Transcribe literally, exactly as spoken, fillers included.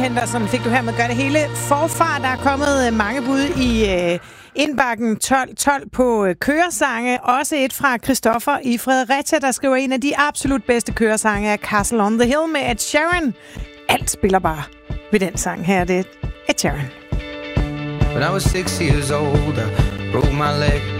Trendhenter, som fik du her med Gør det hele forfra. Der er kommet mange bud i øh, indbakken tolv tolv på øh, køresange. Også et fra Christoffer i Fredericia, der skriver en af de absolut bedste køresange af Castle on the Hill med Ed Sheeran. Alt spiller bare ved den sang her. Det er Ed Sheeran. When I was six years old, I broke my leg.